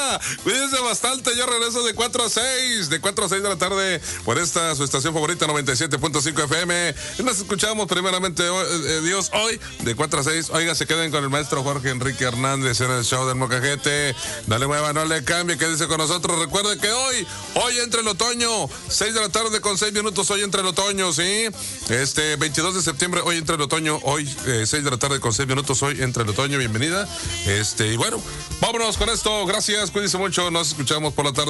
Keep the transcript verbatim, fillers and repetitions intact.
semana. Cuídense bastante. Yo regreso de cuatro a seis. De cuatro a seis de la tarde por esta su estación favorita, noventa y siete punto cinco F M. Y nos escuchamos primeramente hoy, eh, Dios hoy de cuatro a seis. Oiga, se queden con el maestro Jorge Enrique Hernández en el show del Mocajete. Dale mueva, no le cambie, que dice con nosotros. Recuerde que hoy, hoy entra el otoño. seis de la tarde con seis minutos. Hoy entra el otoño, ¿sí? Este veintidós de septiembre, hoy entra el otoño. Hoy, eh, seis de la tarde con seis minutos. Hoy entra el otoño. Bienvenida. Este, y bueno, vámonos con esto. Gracias, cuídense mucho. Nos escuchamos por la tarde.